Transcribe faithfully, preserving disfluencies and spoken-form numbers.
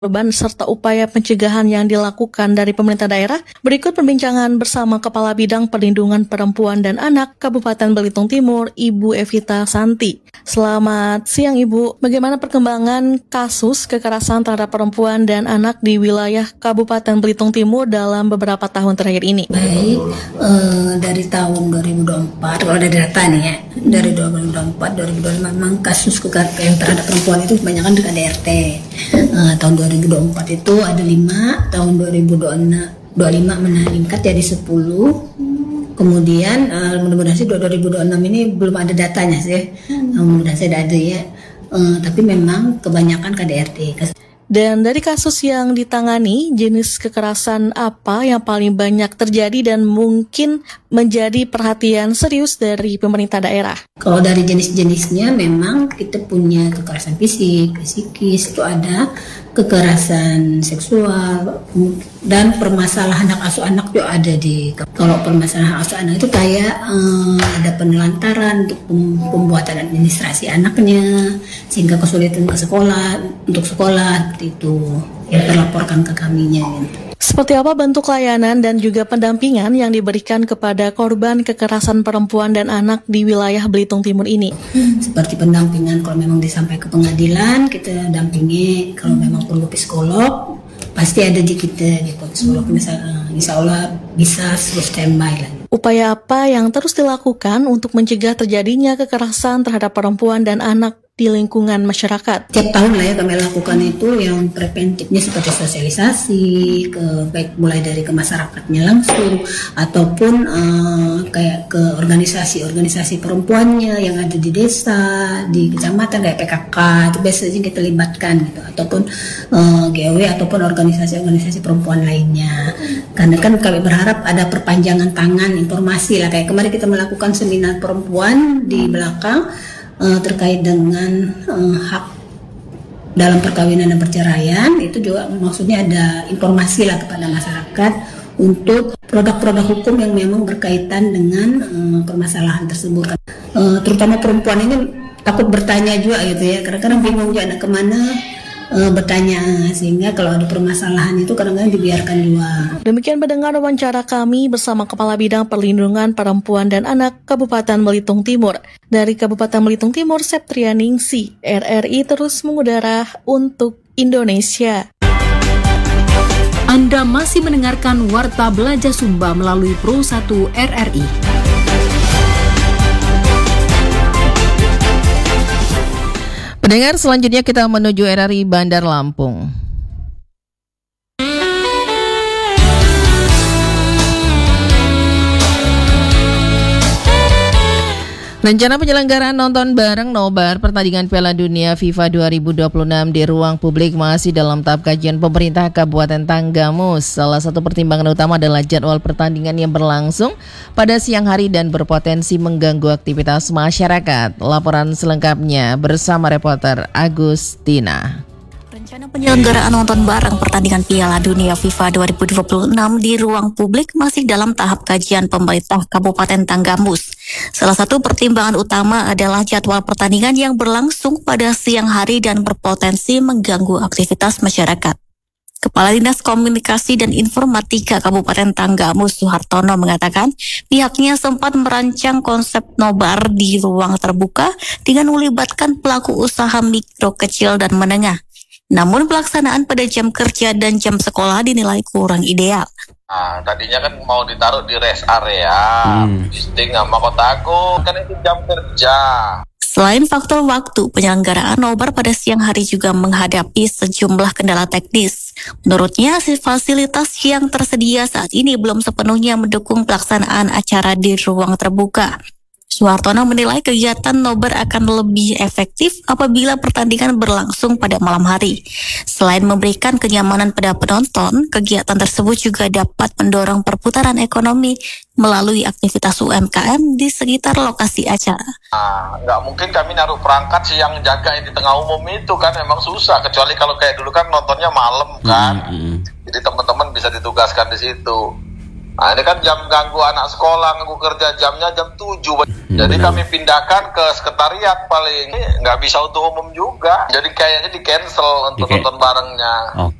korban serta upaya pencegahan yang dilakukan dari pemerintah daerah. Berikut perbincangan bersama Kepala Bidang Perlindungan Perempuan dan Anak Kabupaten Belitung Timur, Ibu Evita Santi. Selamat siang Ibu, bagaimana perkembangan kasus kekerasan terhadap perempuan dan anak di wilayah Kabupaten Belitung Timur dalam beberapa tahun terakhir ini? Baik, eh, dari tahun dua ribu dua puluh empat, kalau ada data nih ya, dari dua ribu dua puluh empat, dua ribu dua puluh lima memang kasus kekerasan terhadap perempuan itu kebanyakan di K D R T. Eh, tahun dua ribu dua puluh empat itu ada lima, tahun dua ribu dua puluh lima meningkat jadi sepuluh. Kemudian uh, mudah-mudahan sih dua ribu dua puluh enam ini belum ada datanya sih, hmm. uh, mudah-mudahan saya ada ya. Uh, tapi memang kebanyakan K D R T. Dan dari kasus yang ditangani, jenis kekerasan apa yang paling banyak terjadi dan mungkin menjadi perhatian serius dari pemerintah daerah? Kalau dari jenis-jenisnya memang kita punya kekerasan fisik, psikis, itu ada kekerasan seksual, dan permasalahan hak asuh anak juga ada di. Kalau permasalahan hak asuh anak itu kayak eh, ada penelantaran untuk pembuatan administrasi anaknya, sehingga kesulitan ke sekolah, untuk sekolah itu yang terlaporkan ke kaminya. Gitu. Seperti apa bentuk layanan dan juga pendampingan yang diberikan kepada korban kekerasan perempuan dan anak di wilayah Belitung Timur ini? Seperti pendampingan kalau memang disampai ke pengadilan, kita dampingi. Kalau memang perlu psikolog, pasti ada di kita gitu. Psikolog misalnya, insya Allah bisa terus standby lah. Upaya apa yang terus dilakukan untuk mencegah terjadinya kekerasan terhadap perempuan dan anak di lingkungan masyarakat? Tiap tahun lah ya kami lakukan itu yang preventifnya seperti sosialisasi, ke baik mulai dari ke masyarakatnya langsung ataupun uh, kayak ke organisasi-organisasi perempuannya yang ada di desa, di kecamatan kayak P K K itu biasanya kita libatkan gitu, ataupun uh, G W ataupun organisasi-organisasi perempuan lainnya. Karena kan kami berharap ada perpanjangan tangan informasi lah, kayak kemarin kita melakukan seminar perempuan di belakang uh, terkait dengan uh, hak dalam perkawinan dan perceraian. Itu juga maksudnya ada informasi lah kepada masyarakat untuk produk-produk hukum yang memang berkaitan dengan uh, permasalahan tersebut. Uh, terutama perempuan ini takut bertanya juga gitu ya, kadang-kadang bingung juga anak kemana Uh, bertanya, sehingga kalau ada permasalahan itu kadang-kadang dibiarkan juga. Demikian mendengar wawancara kami bersama Kepala Bidang Perlindungan Perempuan dan Anak Kabupaten Belitung Timur. Dari Kabupaten Belitung Timur, Septrianingsi, R R I terus mengudara untuk Indonesia. Anda masih mendengarkan Warta Belajar Sumba melalui Pro satu R R I. Pendengar, selanjutnya kita menuju R R I Bandar Lampung. Rencana penyelenggaraan nonton bareng nobar pertandingan Piala Dunia FIFA dua ribu dua puluh enam di ruang publik masih dalam tahap kajian pemerintah Kabupaten Tanggamus. Salah satu pertimbangan utama adalah jadwal pertandingan yang berlangsung pada siang hari dan berpotensi mengganggu aktivitas masyarakat. Laporan selengkapnya bersama reporter Agustina. Rencana penyelenggaraan nonton bareng pertandingan Piala Dunia FIFA dua ribu dua puluh enam di ruang publik masih dalam tahap kajian pemerintah Kabupaten Tanggamus. Salah satu pertimbangan utama adalah jadwal pertandingan yang berlangsung pada siang hari dan berpotensi mengganggu aktivitas masyarakat. Kepala Dinas Komunikasi dan Informatika Kabupaten Tanggamus, Suhartono, mengatakan pihaknya sempat merancang konsep nobar di ruang terbuka dengan melibatkan pelaku usaha mikro, kecil, dan menengah. Namun pelaksanaan pada jam kerja dan jam sekolah dinilai kurang ideal. Nah, tadinya kan mau ditaruh di rest area, hmm. disting sama Kota Agung, kan itu jam kerja. Selain faktor waktu, penyelenggaraan nobar pada siang hari juga menghadapi sejumlah kendala teknis. Menurutnya, fasilitas yang tersedia saat ini belum sepenuhnya mendukung pelaksanaan acara di ruang terbuka. Suhartono menilai kegiatan nobar akan lebih efektif apabila pertandingan berlangsung pada malam hari. Selain memberikan kenyamanan pada penonton, kegiatan tersebut juga dapat mendorong perputaran ekonomi melalui aktivitas U M K M di sekitar lokasi acara. Nah, nggak mungkin kami naruh perangkat sih yang jaga di tengah umum itu kan memang susah, kecuali kalau kayak dulu kan nontonnya malam kan. Mm-hmm. Jadi teman-teman bisa ditugaskan di situ. Nah ini kan jam ganggu anak sekolah, ganggu kerja, jamnya jam tujuh. Hmm, Jadi benar. kami pindahkan ke sekretariat paling. Nggak bisa untuk umum juga. Jadi kayaknya di cancel untuk Di- nonton barengnya. Oke.